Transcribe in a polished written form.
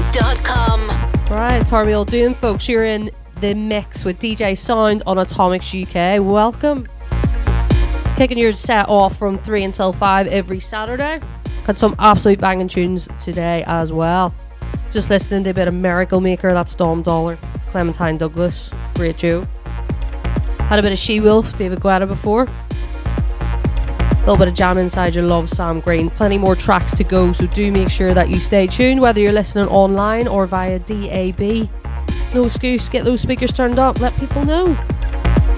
AtomicShow.com. Right, how are we all doing, folks? You're in the mix with DJ Sound on Atomics UK. Welcome. Kicking your set off from 3 until 5 every Saturday. Had some absolute banging tunes today as well. Just listening to a bit of Miracle Maker, that's Dom Dollar, Clementine Douglas, great duo. Had a bit of She-Wolf, David Guetta before. A little bit of Jam Inside Your Love, Sam Green. Plenty more tracks to go, so do make sure that you stay tuned, whether you're listening online or via DAB. No excuse, get those speakers turned up, let people know.